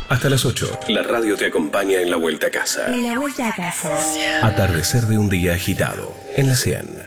Hasta las 8, la radio te acompaña en la vuelta a casa. En la vuelta a casa. Atardecer de un día agitado, en la 100.